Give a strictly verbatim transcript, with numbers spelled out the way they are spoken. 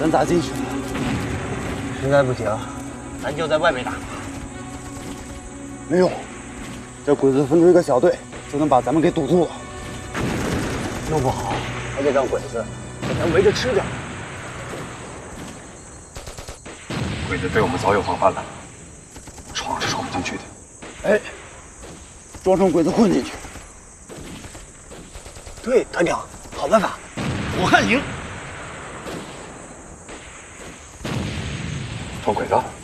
咱咋进去？ 实在不行，咱就在外面打。 没用，这鬼子分出一个小队，就能把咱们给堵住了。 弄不好还得让鬼子把咱围着吃掉。 鬼子对我们早有防范了，闯是闯不进去的。 哎，装成鬼子混进去。 对，团长，好办法，我看行。 装鬼子。